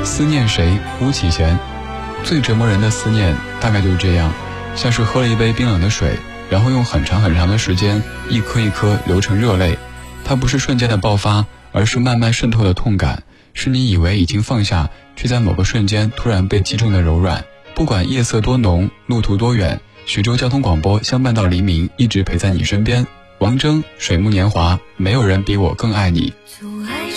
思念谁屋启贤。最折磨人的思念大概就是这样，像是喝了一杯冰冷的水，然后用很长很长的时间一颗一颗流成热泪。它不是瞬间的爆发，而是慢慢渗透的痛感，是你以为已经放下，却在某个瞬间突然被击中的柔软。不管夜色多浓，路途多远，徐州交通广播相伴到黎明，一直陪在你身边。王铮，水木年华，没有人比我更爱你。